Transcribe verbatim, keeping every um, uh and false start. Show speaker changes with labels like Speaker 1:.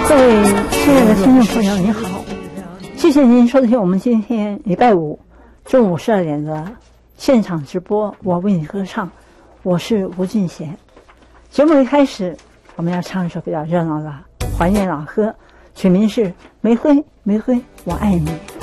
Speaker 1: 各位亲爱的听众朋友，你好，谢谢您收听我们今天礼拜五中午十二点的现场直播。我为你歌唱，我是吴俊贤。节目一开始，我们要唱一首比较热闹的怀念老歌，曲名是《玫瑰玫瑰我爱你》。